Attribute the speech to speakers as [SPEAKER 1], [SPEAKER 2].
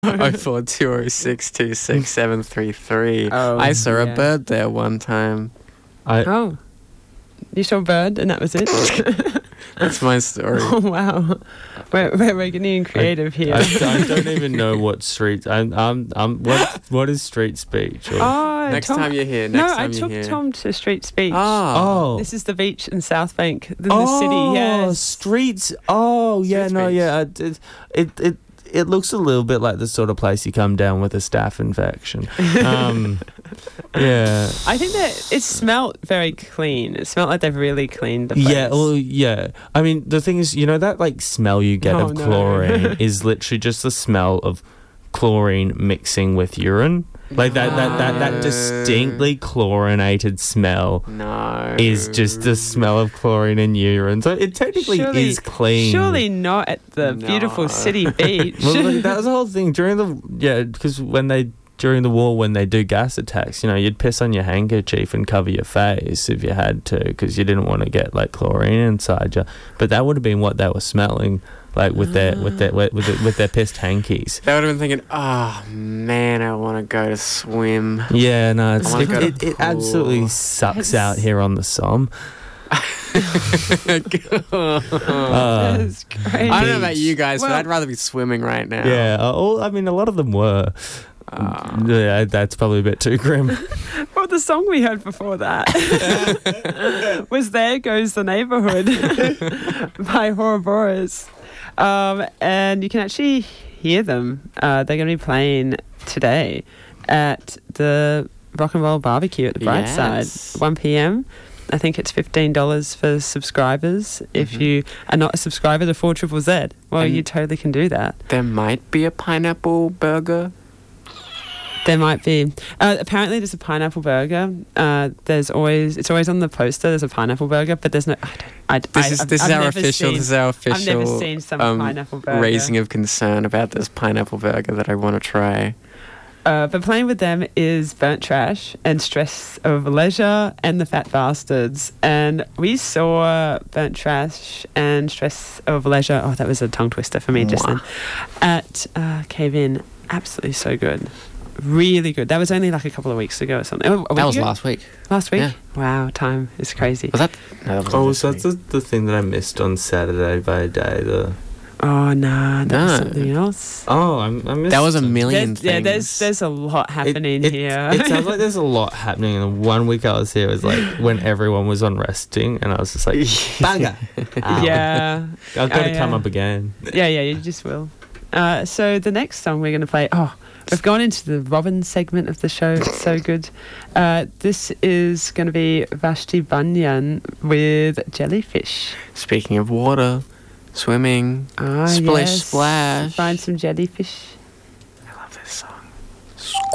[SPEAKER 1] 0420626733.
[SPEAKER 2] Oh,
[SPEAKER 1] I saw a
[SPEAKER 2] yeah.
[SPEAKER 1] bird there one time.
[SPEAKER 2] Oh. You saw a bird and that was it?
[SPEAKER 1] That's my story.
[SPEAKER 2] Oh, wow. We're getting creative here.
[SPEAKER 3] I don't even know what street. What is street speech? Or?
[SPEAKER 2] Oh,
[SPEAKER 1] Next
[SPEAKER 2] Tom,
[SPEAKER 1] time you're here.
[SPEAKER 2] no,
[SPEAKER 1] Next
[SPEAKER 2] I
[SPEAKER 1] time you're
[SPEAKER 2] took
[SPEAKER 1] here.
[SPEAKER 2] Tom to Streets Beach.
[SPEAKER 1] Oh.
[SPEAKER 2] This is the beach in South Bank, in the city. Yes.
[SPEAKER 3] Streets. Oh, yeah,
[SPEAKER 1] Streets
[SPEAKER 3] no,
[SPEAKER 1] beach.
[SPEAKER 3] yeah. It looks a little bit like the sort of place you come down with a staph infection. Yeah.
[SPEAKER 2] I think that it smelled very clean. It smelled like they've really cleaned the place.
[SPEAKER 3] Yeah, well, yeah. I mean, the thing is, you know, that like smell you get
[SPEAKER 2] Oh,
[SPEAKER 3] of
[SPEAKER 2] no.
[SPEAKER 3] chlorine is literally just the smell of chlorine mixing with urine. Like that distinctly chlorinated smell
[SPEAKER 1] No.
[SPEAKER 3] is just the smell of chlorine in urine. So it technically is clean.
[SPEAKER 2] Surely not at the
[SPEAKER 1] No.
[SPEAKER 2] beautiful city beach.
[SPEAKER 3] Well, look, that was the whole thing because during the war, when they do gas attacks, you know, you'd piss on your handkerchief and cover your face if you had to, because you didn't want to get like chlorine inside you. But that would have been what they were smelling, like with their pissed hankies.
[SPEAKER 1] They would have been thinking, oh man, I want to go to swim.
[SPEAKER 3] Yeah, no,
[SPEAKER 1] I wanna go to
[SPEAKER 3] it
[SPEAKER 1] the
[SPEAKER 3] absolutely
[SPEAKER 1] pool.
[SPEAKER 3] sucks out here on the Somme.
[SPEAKER 2] That's great.
[SPEAKER 1] I don't know about you guys, but
[SPEAKER 2] Well-
[SPEAKER 1] I'd rather be swimming right now.
[SPEAKER 3] Yeah, a lot of them were. Yeah, that's probably a bit too grim.
[SPEAKER 2] Well, the song we heard before that was There Goes the Neighborhood by Ouroboros. And you can actually hear them. They're going to be playing today at the Rock and Roll Barbecue at the Brightside,
[SPEAKER 1] Yes.
[SPEAKER 2] 1 p.m. I think it's $15 for subscribers. If you are not a subscriber to 4ZZZ, well,
[SPEAKER 1] And-
[SPEAKER 2] you totally can do that.
[SPEAKER 1] There might be a pineapple burger.
[SPEAKER 2] There might be. Apparently, there's a pineapple burger. It's always on the poster. There's a pineapple burger, but there's no.
[SPEAKER 1] This is our official.
[SPEAKER 2] I've never seen some pineapple burger.
[SPEAKER 1] raising of concern about this pineapple burger that I want to try.
[SPEAKER 2] But playing with them is Burnt Trash and Stress of Leisure and the Fat Bastards. And we saw Burnt Trash and Stress of Leisure. Oh, that was a tongue twister for me just then. At Cave In. Absolutely so good. Really good. That was only like a couple of weeks ago or something.
[SPEAKER 1] That was last week.
[SPEAKER 2] Last week?
[SPEAKER 1] Yeah.
[SPEAKER 2] Wow, time is crazy.
[SPEAKER 1] Was that? No, that wasn't
[SPEAKER 3] Oh,
[SPEAKER 1] this
[SPEAKER 3] so that's
[SPEAKER 1] week.
[SPEAKER 3] the thing that I missed on Saturday by day.
[SPEAKER 2] Oh, nah, that was
[SPEAKER 1] No.
[SPEAKER 2] something else.
[SPEAKER 3] I missed.
[SPEAKER 1] That was a million
[SPEAKER 2] There's
[SPEAKER 1] things.
[SPEAKER 2] a lot happening here.
[SPEAKER 3] It sounds like there's a lot happening. And the 1 week I was here was like when everyone was on resting, and I was just like, banger.
[SPEAKER 2] Yeah.
[SPEAKER 3] I've got to
[SPEAKER 2] I,
[SPEAKER 3] come up again.
[SPEAKER 2] Yeah, you just will. So the next song we're going to play... Oh, we've gone into the Robin segment of the show. It's so good. This is going to be Vashti Bunyan with Jellyfish.
[SPEAKER 1] Speaking of water, swimming,
[SPEAKER 2] Ah,
[SPEAKER 1] splish
[SPEAKER 2] yes.
[SPEAKER 1] splash.
[SPEAKER 2] Find some jellyfish.
[SPEAKER 1] I love this song.